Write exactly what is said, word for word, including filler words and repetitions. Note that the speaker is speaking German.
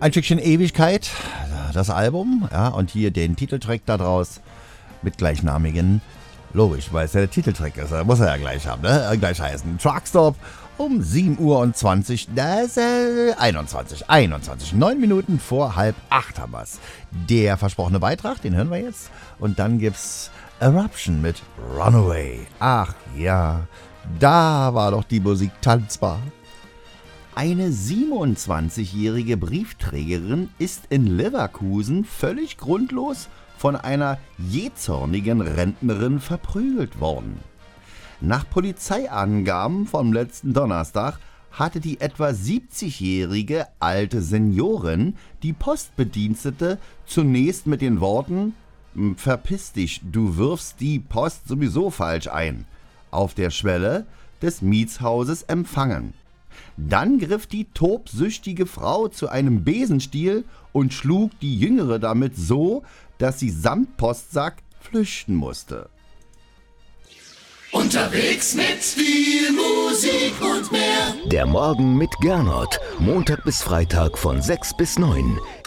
Ein Stückchen Ewigkeit, das Album, ja, und hier den Titeltrack da draus mit gleichnamigen, logisch, weil es ja der Titeltrack ist, muss er ja gleich haben, ne? Gleich heißen. Truckstop um sieben Uhr und zwanzig, das, äh, einundzwanzig, einundzwanzig, neun Minuten vor halb acht haben wir's. Der versprochene Beitrag, den hören wir jetzt. Und dann gibt's Eruption mit Runaway. Ach ja, da war doch die Musik tanzbar. Eine siebenundzwanzigjährige Briefträgerin ist in Leverkusen völlig grundlos von einer jähzornigen Rentnerin verprügelt worden. Nach Polizeiangaben vom letzten Donnerstag hatte die etwa siebzigjährige alte Seniorin die Postbedienstete zunächst mit den Worten »Verpiss dich, du wirfst die Post sowieso falsch ein« auf der Schwelle des Mietshauses empfangen. Dann griff die tobsüchtige Frau zu einem Besenstiel und schlug die Jüngere damit so, dass sie samt Postsack flüchten musste. Unterwegs mit viel Musik und mehr. Der Morgen mit Gernot. Montag bis Freitag von sechs bis neun.